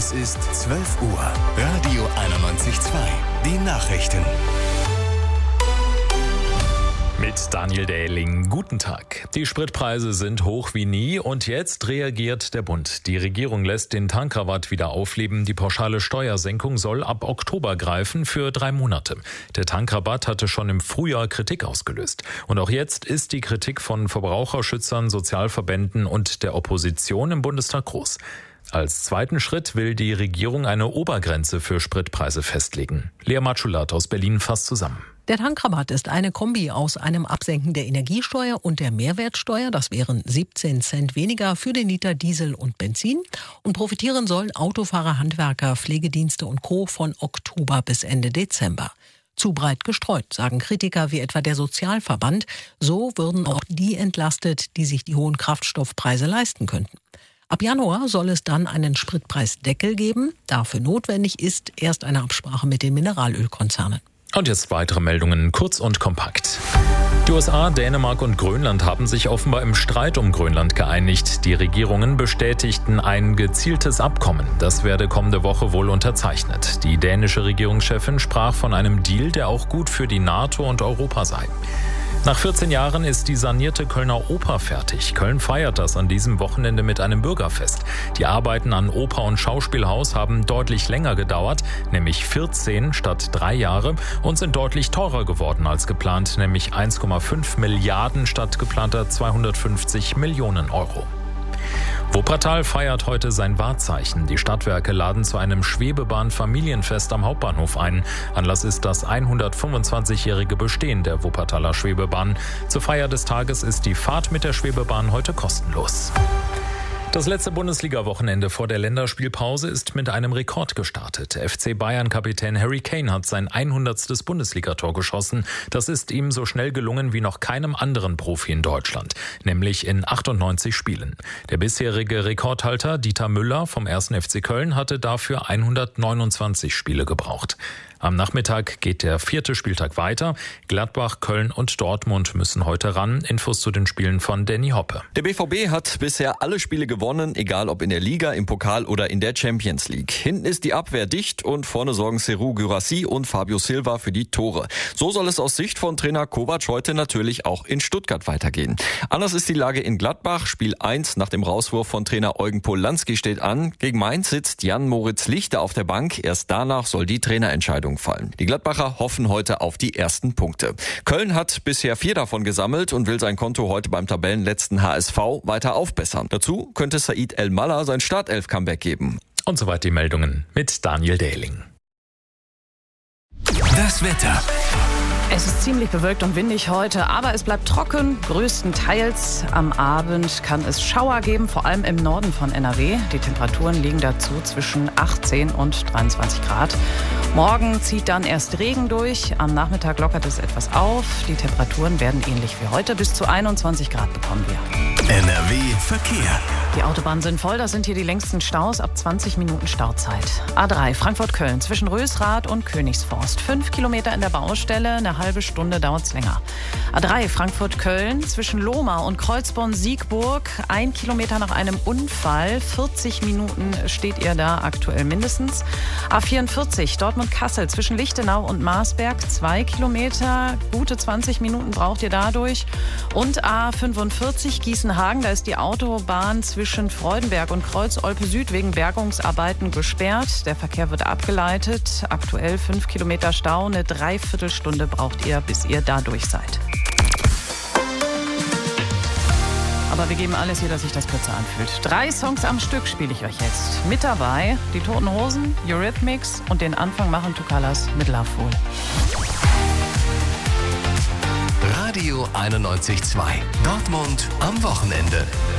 Es ist 12 Uhr. Radio 91.2. Die Nachrichten. Mit Daniel Dähling. Guten Tag. Die Spritpreise sind hoch wie nie und jetzt reagiert der Bund. Die Regierung lässt den Tankrabatt wieder aufleben. Die pauschale Steuersenkung soll ab Oktober greifen für 3 Monate. Der Tankrabatt hatte schon im Frühjahr Kritik ausgelöst. Und auch jetzt ist die Kritik von Verbraucherschützern, Sozialverbänden und der Opposition im Bundestag groß. Als zweiten Schritt will die Regierung eine Obergrenze für Spritpreise festlegen. Lea Matschulat aus Berlin fasst zusammen. Der Tankrabatt ist eine Kombi aus einem Absenken der Energiesteuer und der Mehrwertsteuer. Das wären 17 Cent weniger für den Liter Diesel und Benzin. Und profitieren sollen Autofahrer, Handwerker, Pflegedienste und Co. von Oktober bis Ende Dezember. Zu breit gestreut, sagen Kritiker wie etwa der Sozialverband. So würden auch die entlastet, die sich die hohen Kraftstoffpreise leisten könnten. Ab Januar soll es dann einen Spritpreisdeckel geben. Dafür notwendig ist erst eine Absprache mit den Mineralölkonzernen. Und jetzt weitere Meldungen, kurz und kompakt. Die USA, Dänemark und Grönland haben sich offenbar im Streit um Grönland geeinigt. Die Regierungen bestätigten ein gezieltes Abkommen. Das werde kommende Woche wohl unterzeichnet. Die dänische Regierungschefin sprach von einem Deal, der auch gut für die NATO und Europa sei. Nach 14 Jahren ist die sanierte Kölner Oper fertig. Köln feiert das an diesem Wochenende mit einem Bürgerfest. Die Arbeiten an Oper und Schauspielhaus haben deutlich länger gedauert, nämlich 14 statt 3 Jahre, und sind deutlich teurer geworden als geplant, nämlich 1,5 Milliarden statt geplanter 250 Millionen Euro. Wuppertal feiert heute sein Wahrzeichen. Die Stadtwerke laden zu einem Schwebebahn-Familienfest am Hauptbahnhof ein. Anlass ist das 125-jährige Bestehen der Wuppertaler Schwebebahn. Zur Feier des Tages ist die Fahrt mit der Schwebebahn heute kostenlos. Das letzte Bundesliga-Wochenende vor der Länderspielpause ist mit einem Rekord gestartet. FC Bayern-Kapitän Harry Kane hat sein 100. Bundesligator geschossen. Das ist ihm so schnell gelungen wie noch keinem anderen Profi in Deutschland, nämlich in 98 Spielen. Der bisherige Rekordhalter Dieter Müller vom 1. FC Köln hatte dafür 129 Spiele gebraucht. Am Nachmittag geht der 4. Spieltag weiter. Gladbach, Köln und Dortmund müssen heute ran. Infos zu den Spielen von Danny Hoppe. Der BVB hat bisher alle Spiele gewonnen, egal ob in der Liga, im Pokal oder in der Champions League. Hinten ist die Abwehr dicht und vorne sorgen Serhou Guirassy und Fabio Silva für die Tore. So soll es aus Sicht von Trainer Kovac heute natürlich auch in Stuttgart weitergehen. Anders ist die Lage in Gladbach. Spiel 1 nach dem Rauswurf von Trainer Eugen Polanski steht an. Gegen Mainz sitzt Jan-Moritz Lichter auf der Bank. Erst danach soll die Trainerentscheidung fallen. Die Gladbacher hoffen heute auf die ersten Punkte. Köln hat bisher 4 davon gesammelt und will sein Konto heute beim Tabellenletzten HSV weiter aufbessern. Dazu könnte Said El-Mallah sein Startelf-Comeback geben. Und soweit die Meldungen mit Daniel Dähling. Das Wetter. Es ist ziemlich bewölkt und windig heute, aber es bleibt trocken, größtenteils. Am Abend kann es Schauer geben, vor allem im Norden von NRW. Die Temperaturen liegen dazu zwischen 18 und 23 Grad. Morgen zieht dann erst Regen durch, am Nachmittag lockert es etwas auf. Die Temperaturen werden ähnlich wie heute, bis zu 21 Grad bekommen wir. NRW Verkehr. Die Autobahnen sind voll, das sind hier die längsten Staus, ab 20 Minuten Stauzeit. A3 Frankfurt-Köln zwischen Rösrath und Königsforst. 5 Kilometer in der Baustelle, eine halbe Stunde dauert es länger. A3 Frankfurt-Köln zwischen Lohmar und Kreuzborn-Siegburg. 1 Kilometer nach einem Unfall. 40 Minuten steht ihr da aktuell mindestens. A44 Dortmund-Kassel zwischen Lichtenau und Marsberg. 2 Kilometer, gute 20 Minuten braucht ihr dadurch. Und A45 Gießen-Hagen, da ist die Autobahn zwischen Freudenberg und Kreuz-Olpe-Süd wegen Bergungsarbeiten gesperrt. Der Verkehr wird abgeleitet. Aktuell 5 Kilometer Stau, eine Dreiviertelstunde braucht ihr, bis ihr da durch seid. Aber wir geben alles hier, dass sich das kürzer anfühlt. 3 Songs am Stück spiele ich euch jetzt. Mit dabei die Toten Hosen, Eurythmics und den Anfang machen Tukalas mit Love Fool. Radio 91.2. Dortmund am Wochenende.